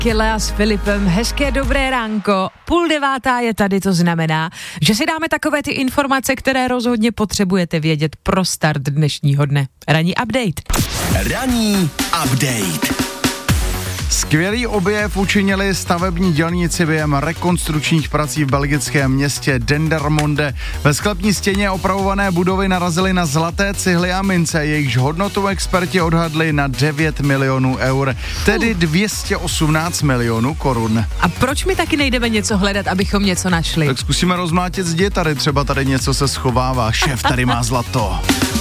Killa s Filipem, hezké dobré ránko, 8:30 je tady, to znamená, že si dáme takové ty informace, které rozhodně potřebujete vědět pro start dnešního dne. Ranní update. Ranní update. Skvělý objev učinili stavební dělníci během rekonstrukčních prací v belgickém městě Dendermonde. Ve sklepní stěně opravované budovy narazili na zlaté cihly a mince, jejichž hodnotu experti odhadli na 9 milionů eur, tedy 218 milionů korun. A proč my taky nejdeme něco hledat, abychom něco našli? Tak zkusíme rozmlátit zdi, třeba tady něco se schovává, šéf tady má zlato.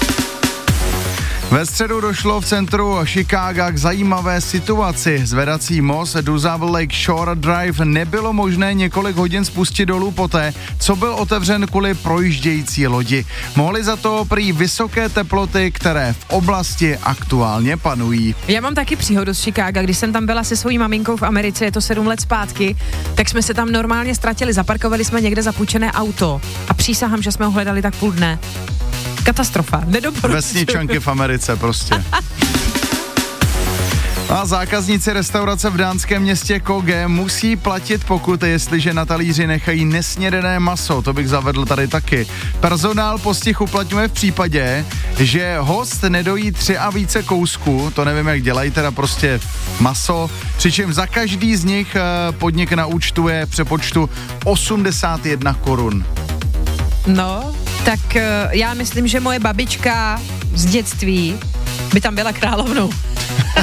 Ve středu došlo v centru Chicaga k zajímavé situaci. Zvedací most Duzable Lake Shore Drive nebylo možné několik hodin spustit dolů poté, co byl otevřen kvůli projíždějící lodi. Mohly za to prý vysoké teploty, které v oblasti aktuálně panují. Já mám taky příhodu z Chicaga, když jsem tam byla se svojí maminkou v Americe, je to 7 let zpátky, tak jsme se tam normálně ztratili, zaparkovali jsme někde zapůjčené auto a přísahám, že jsme ho hledali tak půl dne. Katastrofa, nedoporučuji. Vesničanky v Americe prostě. A zákazníci restaurace v dánském městě Koge musí platit pokuty, jestliže na talíři nechají nesnědené maso. To bych zavedl tady taky. Personál postih uplatňuje v případě, že host nedojí 3 a více kousků, to nevím, jak dělají, teda prostě maso, přičem za každý z nich podnik naúčtuje v přepočtu 81 korun. No, tak já myslím, že moje babička z dětství by tam byla královnou.